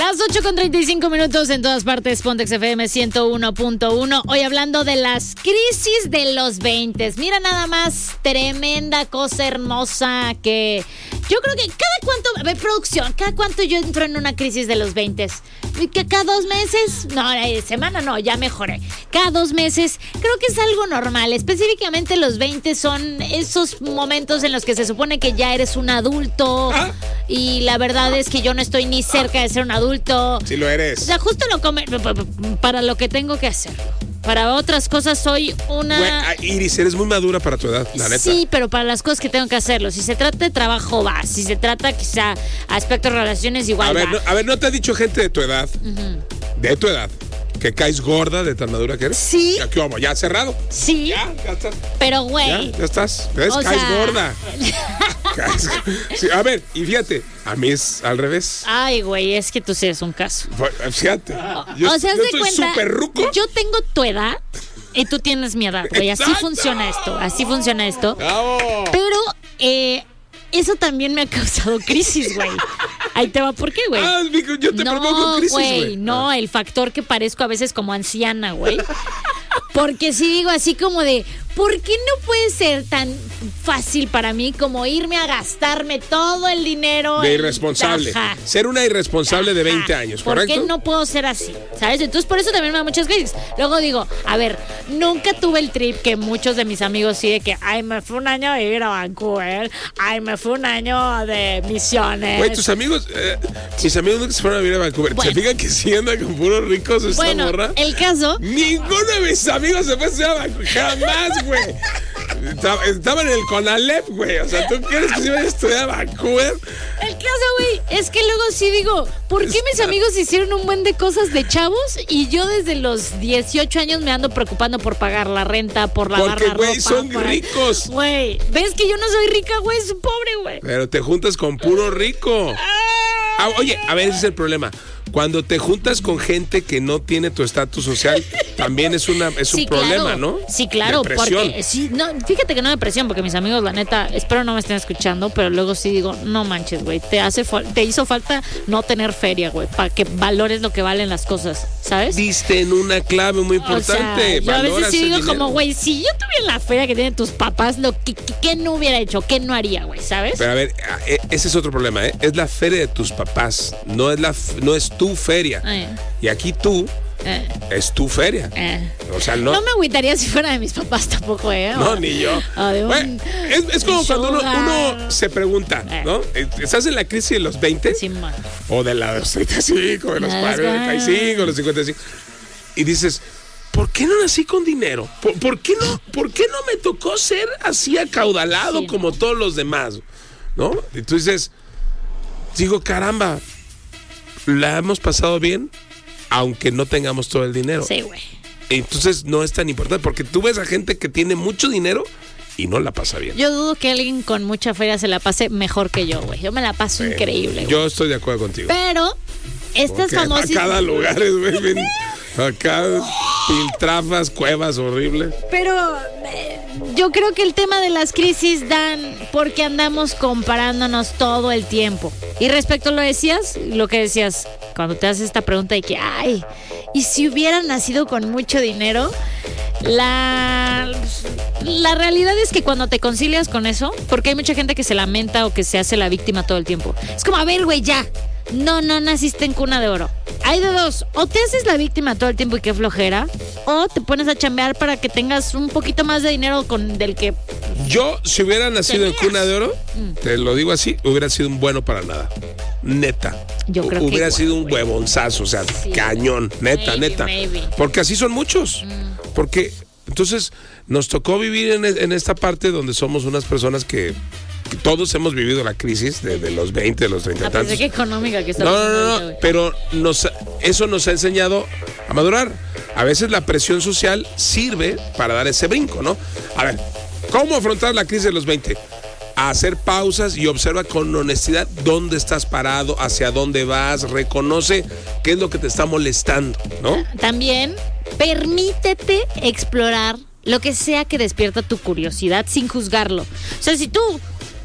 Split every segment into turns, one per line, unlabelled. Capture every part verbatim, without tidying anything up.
Las ocho con treinta y cinco minutos en todas partes, Pontex F M ciento uno punto uno. Hoy hablando de las crisis de los veinte. Mira nada más, tremenda cosa hermosa que yo creo que cada cuánto, a ver, producción, cada cuánto yo entro en una crisis de los veinte. ¿Que cada dos meses? No, eh, semana no, ya mejoré. Cada dos meses, creo que es algo normal. Específicamente los veinte son esos momentos en los que se supone que ya eres un adulto. ¿Ah? Y la verdad es que yo no estoy ni cerca de ser un adulto.
Sí lo eres.
O sea, justo lo come para lo que tengo que hacer. Para otras cosas soy una...
Güey, Iris, eres muy madura para tu edad, la neta.
Sí, pero para las cosas que tengo que hacerlo. Si se trata de trabajo, va. Si se trata quizá aspectos de relaciones, igual
a ver,
va.
No, a ver, ¿no te ha dicho gente de tu edad, uh-huh. de tu edad, que caes gorda de tan madura que eres?
Sí.
¿Ya qué vamos? ¿Ya cerrado?
Sí.
Ya, ya estás.
Pero, güey.
Ya, ya estás. ¿Ves?
O
caes
sea...
gorda. caes... Sí, a ver, y fíjate, a mí es al revés.
Ay, güey, es que tú sí eres un caso.
Fíjate. Yo,
o sea,
yo
de
estoy
cuenta,
súper ruco.
Yo tengo tu edad y tú tienes mi edad, güey. Así funciona esto, así funciona esto.
¡Bravo!
Pero, eh... eso también me ha causado crisis, güey. Ahí te va, ¿por qué, güey?
Ah, yo te
no,
provoco crisis, güey.
No,
ah.
el factor que parezco a veces como anciana, güey. Porque sí digo así como de, ¿por qué no puede ser tan fácil para mí como irme a gastarme todo el dinero?
De irresponsable.
Ajá.
Ser una irresponsable Ajá. de veinte años, ¿correcto?
¿Por qué no puedo ser así? ¿Sabes? Entonces por eso también me da muchas crisis. Luego digo, a ver, nunca tuve el trip que muchos de mis amigos sí de que, ay, me fue un año de ir a Vancouver, ay, me fue un año de misiones.
Güey, tus amigos, eh, mis amigos nunca se fueron a vivir a Vancouver.
Bueno.
¿Se fijan que sí anda con puros ricos esta
bueno,
morra?
El caso...
Ninguno de mis amigos se fue a estudiar a Vancouver. Jamás, güey. Estaban en el Conalep, güey. O sea, ¿tú quieres que se vaya a estudiar a Vancouver?
El caso, güey, es que luego sí digo, ¿por qué mis amigos hicieron un buen de cosas de chavos? Y yo desde los dieciocho años me ando preocupando por pagar la renta, por lavar
Porque,
la ropa.
Porque, güey, son
por...
ricos.
Güey, ¿ves que yo no soy rica, güey? Soy pobre, güey.
Pero te juntas con puro rico. Ah, oye, a ver, ese es el problema. Cuando te juntas con gente que no tiene tu estatus social, también es una es
sí,
un problema,
claro.
¿no?
Sí, claro,
depresión.
porque sí, no, fíjate que no depresión, porque mis amigos, la neta, espero no me estén escuchando, pero luego sí digo, no manches, güey, te hace te hizo falta no tener feria, güey, para que valores lo que valen las cosas, ¿sabes?
Diste en una clave muy importante.
O sea, yo a veces sí digo
dinero.
como, güey, si yo tuviera la feria que tienen tus papás, lo que, que, que no hubiera hecho, ¿qué no haría, güey? ¿Sabes?
Pero a ver, ese es otro problema, ¿eh? Es la feria de tus papás, no es la no es tu feria. Ay. Y aquí tú eh. es tu feria. Eh. O sea, no.
No me agüitaría si fuera de mis papás tampoco, ¿eh?
No, ni yo.
Un,
bueno, es, es como cuando uno, uno se pregunta, eh. ¿no? ¿Estás en la crisis de los veinte?
Sí, man.
O de la de los treinta y cinco, de los cuarenta y cinco, de los cincuenta y cinco. Y dices, ¿por qué no nací con dinero? ¿Por, por, qué, no, ¿Por qué no me tocó ser así acaudalado sí, como no. todos los demás? ¿No? Y tú dices, digo, caramba, la hemos pasado bien, aunque no tengamos todo el dinero.
Sí, güey.
Entonces no es tan importante, porque tú ves a gente que tiene mucho dinero y no la pasa bien.
Yo dudo que alguien con mucha feria se la pase mejor que yo, güey. Yo me la paso sí, increíble, güey.
Yo estoy de acuerdo contigo.
Pero estas famosas...
A cada lugar es, güey, acá piltrafas, cuevas horribles.
Pero eh, yo creo que el tema de las crisis dan porque andamos comparándonos todo el tiempo. Y respecto a lo decías, lo que decías cuando te haces esta pregunta de que, ay, ¿y si hubiera nacido con mucho dinero? La, la realidad es que cuando te concilias con eso, porque hay mucha gente que se lamenta o que se hace la víctima todo el tiempo. Es como, a ver, güey, ya. No, no naciste en cuna de oro. Hay de dos. O te haces la víctima todo el tiempo y qué flojera. O te pones a chambear para que tengas un poquito más de dinero con del que...
Yo, si hubiera nacido
tenías.
en cuna de oro, mm. te lo digo así, hubiera sido un bueno para nada. Neta.
Yo creo
hubiera
que
sido
igual,
un huevonzazo, o sea, sí. cañón. Neta,
maybe,
neta.
Maybe.
Porque así son muchos. Mm. Porque, entonces, nos tocó vivir en, en esta parte donde somos unas personas que... Todos hemos vivido la crisis de, de los veinte, de los treinta
ah,
tantos.
Pensé que económica que está
No, no, no, no pero nos, eso nos ha enseñado a madurar. A veces la presión social sirve para dar ese brinco, ¿no? A ver, ¿cómo afrontar la crisis de los veinte? A hacer pausas y observa con honestidad dónde estás parado, hacia dónde vas, reconoce qué es lo que te está molestando, ¿no?
También permítete explorar lo que sea que despierta tu curiosidad sin juzgarlo. O sea, si tú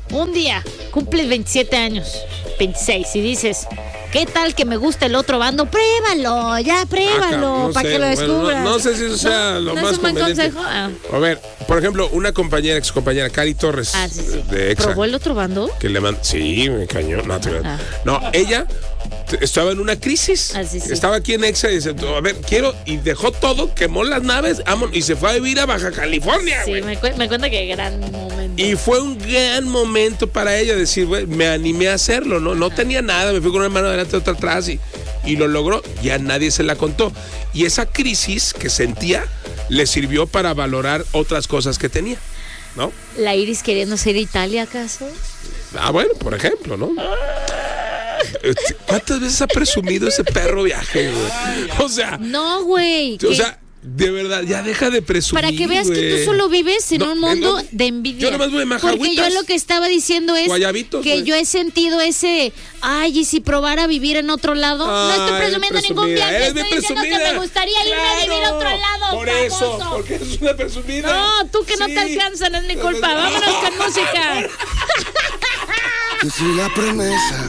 un día cumples veintisiete años, veintiséis, y dices, ¿qué tal que me gusta el otro bando? Pruébalo, ya pruébalo,
no
para
sé,
que lo
bueno,
descubras.
no, no sé si eso sea
no,
lo
¿no
más
es un buen
conveniente.
consejo? Ah.
A ver, por ejemplo, una compañera, ex compañera, Cari Torres,
Ah, sí, sí.
de Exa,
¿Probó el otro bando?
que le mandó, sí, me cañó, no, te-
Ah.
no, ella t- estaba en una crisis,
Ah, sí, sí.
estaba aquí en Exa y dice, a ver, quiero, y dejó todo, quemó las naves, vámonos, y se fue a vivir a Baja California,
Sí,
güey.
me, cu- me cuenta que gran momento.
Y fue un gran momento para ella decir, güey, me animé a hacerlo, ¿no? No tenía nada, me fui con una mano adelante, otra atrás y, y lo logró. Ya nadie se la contó. Y esa crisis que sentía le sirvió para valorar otras cosas que tenía, ¿no?
¿La Iris queriendo ser Italia, acaso?
Ah, bueno, por ejemplo, ¿no? ¿Cuántas veces ha presumido ese perro viaje, güey? O sea,
No, güey.
o
que-
sea, de verdad, ya deja de presumir.
Para que veas que
güey.
tú solo vives en
No,
un mundo
¿en dónde?
de envidia.
Yo nomás voy de
Porque
Majahuitas.
yo lo que estaba diciendo es
Guayabitos,
que
güey.
yo he sentido ese, ay, y si probara a vivir en otro lado. no estoy
Ay,
presumiendo ningún
presumida,
viaje,
eres
estoy
bien
diciendo que
presumida.
me gustaría irme a vivir a otro lado.
Por eso,
baboso.
porque eres una presumida.
No, tú que no
Sí.
te alcanza, no es mi culpa. Vámonos con música.
Yo soy la promesa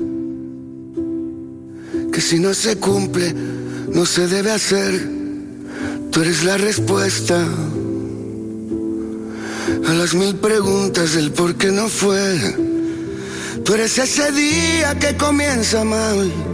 que si no se cumple, no se debe hacer. Tú eres la respuesta a las mil preguntas del por qué no fue. Tú eres ese día que comienza mal